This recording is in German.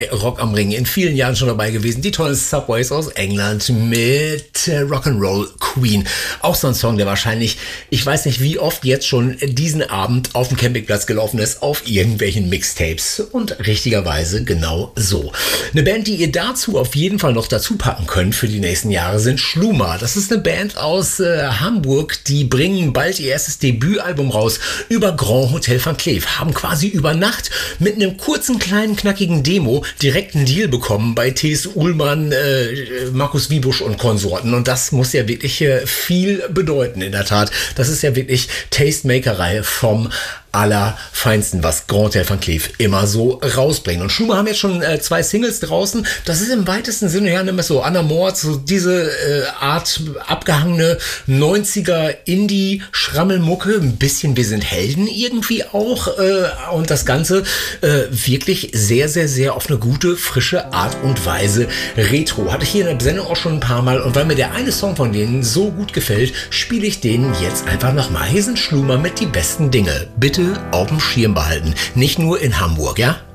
Rock am Ring in vielen Jahren schon dabei gewesen. Die tollen Subways aus England mit Rock'n'Roll Queen. Auch so ein Song, der wahrscheinlich, ich weiß nicht wie oft jetzt schon diesen Abend auf dem Campingplatz gelaufen ist, auf irgendwelchen Mixtapes. Und richtigerweise genau so. Eine Band, die ihr dazu auf jeden Fall noch dazu packen könnt für die nächsten Jahre, sind Schluma. Das ist eine Band aus Hamburg, die bringen bald ihr erstes Debütalbum raus über Grand Hotel Van Cleef. Haben quasi über Nacht mit einem kurzen, kleinen, knackigen Demo direkt einen Deal bekommen bei T.S. Ullmann, Markus Wiebusch und Konsorten. Und das muss ja wirklich viel bedeuten, in der Tat. Das ist ja wirklich Tastemakerei vom Allerfeinsten, was Grand Hotel Van Cleef immer so rausbringen. Und Schluma haben jetzt schon 2 Singles draußen. Das ist im weitesten Sinne ja nicht so Anna Mord, so diese Art abgehangene 90er Indie-Schrammelmucke. Ein bisschen Wir sind Helden irgendwie auch. Und das Ganze wirklich sehr, sehr, sehr auf eine gute, frische Art und Weise retro. Hatte ich hier in der Sendung auch schon ein paar Mal. Und weil mir der eine Song von denen so gut gefällt, spiele ich den jetzt einfach nochmal. Hier sind Schluma mit Die besten Dinge. Bitte auf dem Schirm behalten. Nicht nur in Hamburg, ja?